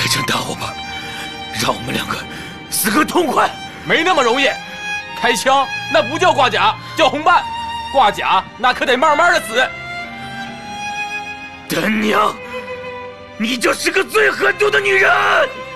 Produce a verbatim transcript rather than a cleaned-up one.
开枪打我吧，让我们两个死个痛快。 没那么容易，开枪那不叫挂甲，叫红办。挂甲那可得慢慢的死。 丹娘，你就是个最狠毒的女人！